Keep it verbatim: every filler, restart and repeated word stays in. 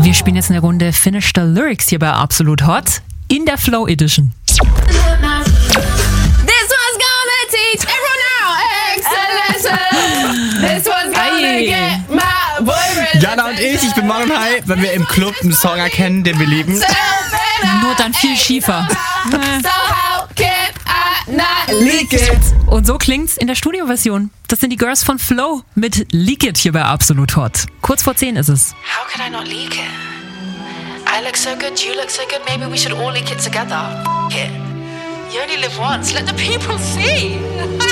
Wir spielen jetzt eine Runde Finish the Lyrics hier bei Absolut Hot in der Flow Edition. This one's gonna teach everyone now excellence. This one's gonna get my boyfriend. Jana und ich, ich bin Manon Hai, wenn wir im Club einen Song erkennen, den wir lieben. Nur dann viel schiefer. So how can I not leak it? Und so klingt's in der Studioversion. Das sind die Girls von Flow mit Leak It hier bei Absolut Hot. Kurz vor zehn ist es. How could I not leak it? I look so good, you look so good, maybe we should all leak it together. F- it. You only live once, let the people see.